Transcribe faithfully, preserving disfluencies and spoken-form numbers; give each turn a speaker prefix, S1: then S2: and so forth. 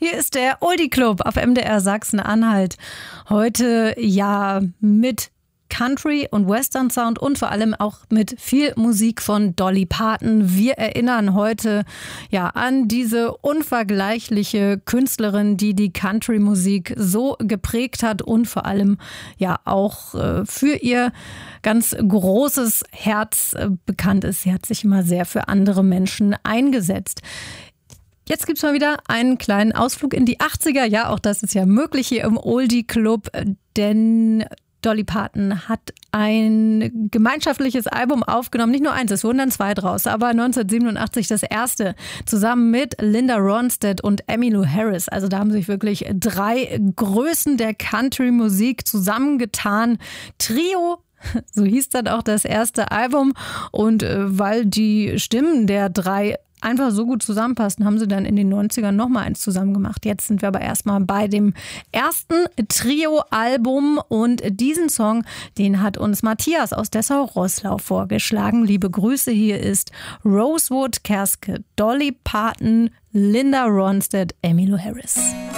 S1: Hier ist der Oldie Club auf M D R Sachsen-Anhalt. Heute ja mit Country und Western Sound und vor allem auch mit viel Musik von Dolly Parton. Wir erinnern heute ja an diese unvergleichliche Künstlerin, die die Country-Musik so geprägt hat und vor allem ja auch äh, für ihr ganz großes Herz äh, bekannt ist. Sie hat sich immer sehr für andere Menschen eingesetzt. Jetzt gibt's mal wieder einen kleinen Ausflug in die achtziger. Ja, auch das ist ja möglich hier im Oldie Club, denn Dolly Parton hat ein gemeinschaftliches Album aufgenommen, nicht nur eins, es wurden dann zwei draus, aber neunzehnhundertsiebenundachtzig das erste, zusammen mit Linda Ronstadt und Emmylou Harris. Also da haben sich wirklich drei Größen der Country-Musik zusammengetan. Trio, so hieß dann auch das erste Album. Und äh, weil die Stimmen der drei einfach so gut zusammenpassen, haben sie dann in den neunzigern nochmal eins zusammen gemacht. Jetzt sind wir aber erstmal bei dem ersten Trio-Album und diesen Song, den hat uns Matthias aus Dessau-Roßlau vorgeschlagen. Liebe Grüße, hier ist Rosewood Casket, Dolly Parton, Linda Ronstadt, Emmylou Harris.